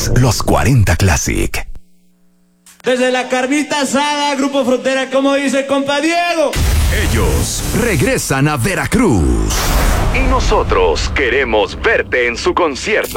Escuchas los 40 Classic. Desde la carnita asada, Grupo Frontera, como dice compa Diego. Ellos regresan a Veracruz. Y nosotros queremos verte en su concierto.